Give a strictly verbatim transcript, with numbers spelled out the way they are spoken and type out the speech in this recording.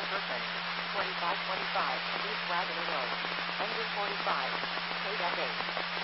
Person. twenty-five twenty-five, East Wagoner Road. Engine forty-five. Paid at eight.